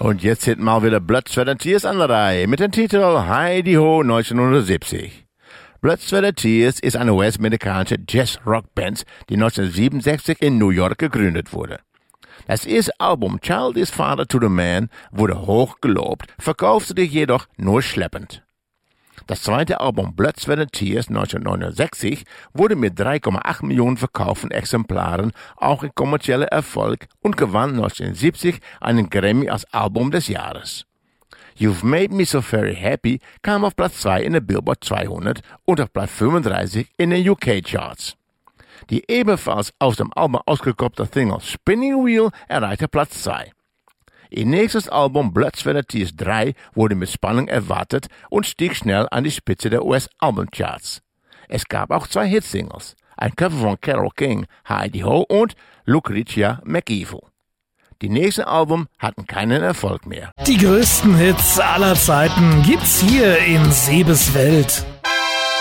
Und jetzt sind mal wieder Bloodsweat & Tears an der Reihe mit dem Titel Heidi Ho 1970. Bloodsweat & Tears ist eine US-amerikanische Jazz-Rock-Band, die 1967 in New York gegründet wurde. Das erste Album Child is Father to the Man wurde hoch gelobt, verkaufte sich jedoch nur schleppend. Das zweite Album Bloodsweat & Tears 1969 wurde mit 3,8 Millionen verkauften Exemplaren auch ein kommerzieller Erfolg und gewann 1970 einen Grammy als Album des Jahres. You've Made Me So Very Happy kam auf Platz 2 in der Billboard 200 und auf Platz 35 in den UK-Charts. Die ebenfalls aus dem Album ausgekoppelte Single Spinning Wheel erreichte Platz 2. Ihr nächstes Album Bloodsweat & Tears 3 wurde mit Spannung erwartet und stieg schnell an die Spitze der US-Albumcharts. Es gab auch 2 Hitsingles, ein Cover von Carole King, Heidi Ho und Lucretia McEvil. Die nächsten Alben hatten keinen Erfolg mehr. Die größten Hits aller Zeiten gibt's hier in Sebes Welt.